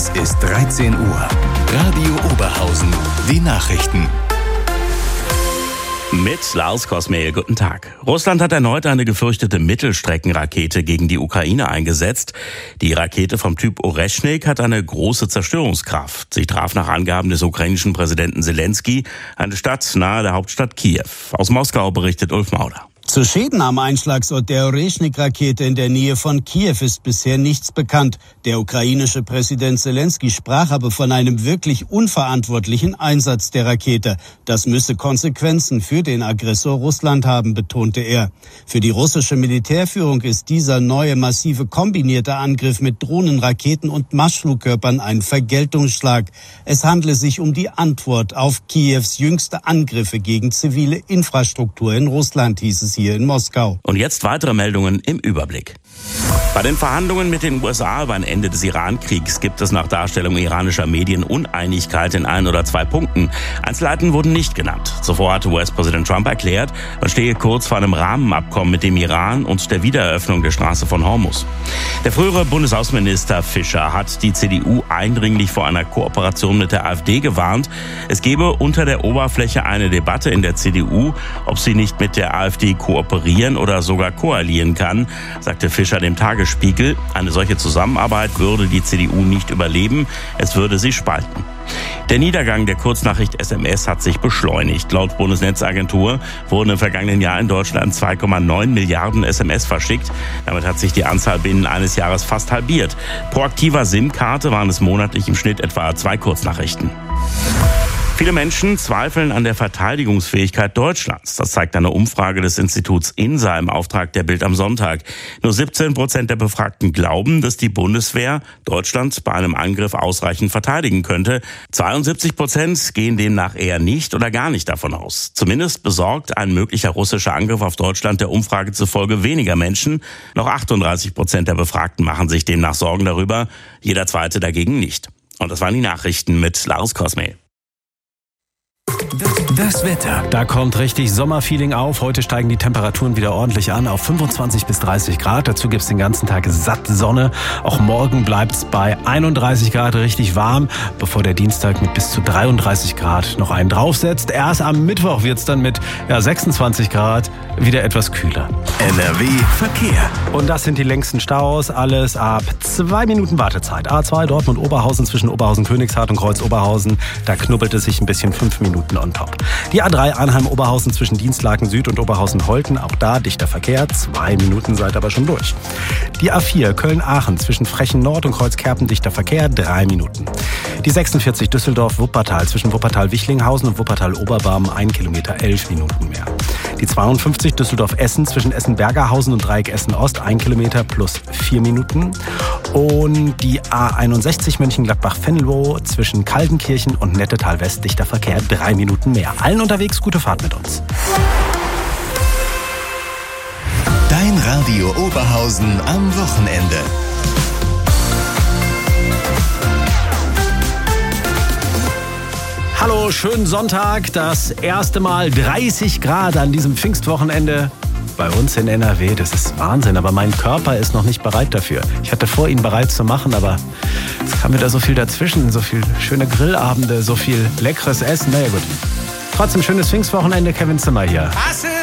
Es ist 13 Uhr. Radio Oberhausen. Die Nachrichten. Mit Lars Kosmehl, guten Tag. Russland hat erneut eine gefürchtete Mittelstreckenrakete gegen die Ukraine eingesetzt. Die Rakete vom Typ Oreschnik hat eine große Zerstörungskraft. Sie traf nach Angaben des ukrainischen Präsidenten Selenskyj eine Stadt nahe der Hauptstadt Kiew. Aus Moskau berichtet Ulf Mauder. Zu Schäden am Einschlagsort der Oreschnik-Rakete in der Nähe von Kiew ist bisher nichts bekannt. Der ukrainische Präsident Selenskyj sprach aber von einem wirklich unverantwortlichen Einsatz der Rakete. Das müsse Konsequenzen für den Aggressor Russland haben, betonte er. Für die russische Militärführung ist dieser neue massive kombinierte Angriff mit Drohnen, Raketen und Marschflugkörpern ein Vergeltungsschlag. Es handle sich um die Antwort auf Kiews jüngste Angriffe gegen zivile Infrastruktur in Russland, hieß es hier in Moskau. Und jetzt weitere Meldungen im Überblick. Bei den Verhandlungen mit den USA über ein Ende des Iran-Kriegs gibt es nach Darstellung iranischer Medien Uneinigkeit in 1 oder 2 Punkten. Einzelheiten wurden nicht genannt. Zuvor hatte US-Präsident Trump erklärt, man stehe kurz vor einem Rahmenabkommen mit dem Iran und der Wiedereröffnung der Straße von Hormuz. Der frühere Bundesaußenminister Fischer hat die CDU eindringlich vor einer Kooperation mit der AfD gewarnt. Es gebe unter der Oberfläche eine Debatte in der CDU, ob sie nicht mit der AfD kooperieren oder sogar koalieren kann, sagte Fischer dem Tagesspiegel. Eine solche Zusammenarbeit würde die CDU nicht überleben, es würde sie spalten. Der Niedergang der Kurznachricht-SMS hat sich beschleunigt. Laut Bundesnetzagentur wurden im vergangenen Jahr in Deutschland 2,9 Milliarden SMS verschickt. Damit hat sich die Anzahl binnen eines Jahres fast halbiert. Pro aktiver SIM-Karte waren es monatlich im Schnitt etwa 2 Kurznachrichten. Viele Menschen zweifeln an der Verteidigungsfähigkeit Deutschlands. Das zeigt eine Umfrage des Instituts INSA im Auftrag der Bild am Sonntag. Nur 17% der Befragten glauben, dass die Bundeswehr Deutschland bei einem Angriff ausreichend verteidigen könnte. 72% gehen demnach eher nicht oder gar nicht davon aus. Zumindest besorgt ein möglicher russischer Angriff auf Deutschland der Umfrage zufolge weniger Menschen. Noch 38% der Befragten machen sich demnach Sorgen darüber. Jeder Zweite dagegen nicht. Und das waren die Nachrichten mit Lars Kosmehl. Das Wetter. Da kommt richtig Sommerfeeling auf. Heute steigen die Temperaturen wieder ordentlich an auf 25 bis 30 Grad. Dazu gibt es den ganzen Tag satt Sonne. Auch morgen bleibt es bei 31 Grad richtig warm, bevor der Dienstag mit bis zu 33 Grad noch einen draufsetzt. Erst am Mittwoch wird es dann mit 26 Grad wieder etwas kühler. NRW Verkehr. Und das sind die längsten Staus. Alles ab 2 Minuten Wartezeit. A2 Dortmund-Oberhausen zwischen Oberhausen-Königshardt und Kreuz-Oberhausen. Da knubbelt es sich ein bisschen 5 Minuten on top. Die A3 Arnheim-Oberhausen zwischen Dienstlaken Süd und Oberhausen-Holten. Auch da dichter Verkehr. 2 Minuten seid aber schon durch. Die A4 Köln-Aachen zwischen Frechen-Nord und Kreuzkerpen dichter Verkehr. 3 Minuten. Die 46 Düsseldorf-Wuppertal zwischen Wuppertal-Wichlinghausen und Wuppertal-Oberbarm 1 Kilometer 11 Minuten mehr. Die 52 Düsseldorf-Essen zwischen Essen-Bergerhausen und Dreieck Essen-Ost 1 Kilometer plus 4 Minuten. Und die A61 Mönchengladbach-Venlo zwischen Kaltenkirchen und Nettetal-West dichter Verkehr 3 Minuten mehr. Allen unterwegs gute Fahrt mit uns. Dein Radio Oberhausen am Wochenende. Hallo, schönen Sonntag. Das erste Mal 30 Grad an diesem Pfingstwochenende bei uns in NRW. Das ist Wahnsinn, aber mein Körper ist noch nicht bereit dafür. Ich hatte vor, ihn bereit zu machen, aber es kam wieder so viel dazwischen. So viel schöne Grillabende, so viel leckeres Essen. Naja gut. Trotzdem schönes Pfingstwochenende. Kevin Zimmer hier.